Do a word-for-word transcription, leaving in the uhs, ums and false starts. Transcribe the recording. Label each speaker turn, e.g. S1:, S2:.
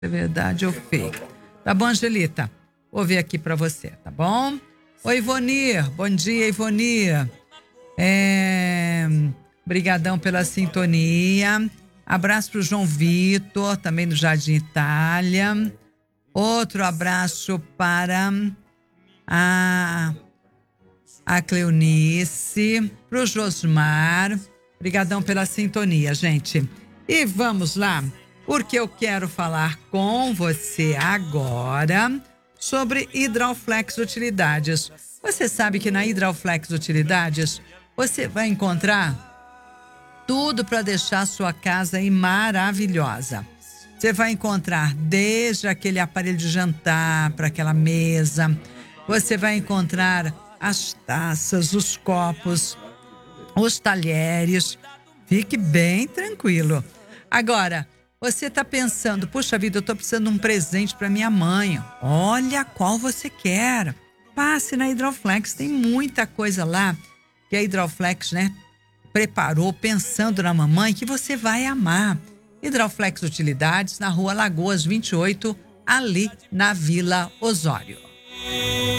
S1: é verdade ou fake. Tá bom, Angelita? Vou ver aqui pra você, tá bom? Oi, Ivonir. Bom dia, Ivonir. É... Brigadão pela sintonia. Abraço pro João Vitor, também do Jardim Itália. Outro abraço para a, a Cleonice, pro Josmar. Brigadão pela sintonia, gente. E vamos lá, porque eu quero falar com você agora sobre Hidroflex Utilidades. Você sabe que na Hidroflex Utilidades você vai encontrar tudo para deixar a sua casa aí maravilhosa. Você vai encontrar desde aquele aparelho de jantar para aquela mesa. Você vai encontrar as taças, os copos, os talheres. Fique bem tranquilo. Agora, você está pensando, puxa vida, eu estou precisando de um presente para minha mãe. Olha qual você quer. Passe na Hidroflex, tem muita coisa lá que a Hidroflex, né, preparou pensando na mamãe que você vai amar. Hidroflex Utilidades, na rua Lagoas vinte e oito, ali na Vila Osório.